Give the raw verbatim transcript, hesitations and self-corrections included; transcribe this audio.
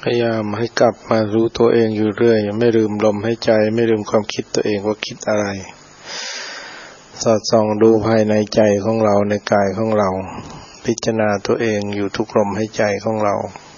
พยายามให้กลับมารู้ตัวเองอยู่เรื่อยไม่ลืมลมหายใจไม่ลืมความคิดตัวเองว่าคิดอะไรสอดส่องดูภายในใจของเราในกายของเราพิจารณาตัวเองอยู่ทุกลมหายใจของเรา